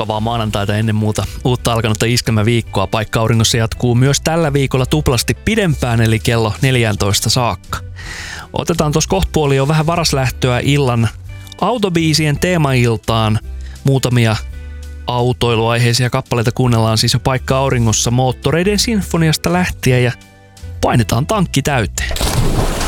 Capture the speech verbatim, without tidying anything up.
mukavaa maanantaita ennen muuta uutta alkanutta iskelmäviikkoa. Paikka auringossa jatkuu myös tällä viikolla tuplasti pidempään, eli kello neljätoista saakka. Otetaan tuossa kohtapuoli jo vähän varaslähtöä illan autobiisien teemailtaan. Muutamia autoiluaiheisia kappaleita kuunnellaan siis jo Paikka auringossa moottoreiden sinfoniasta lähtien ja painetaan tankki täyteen.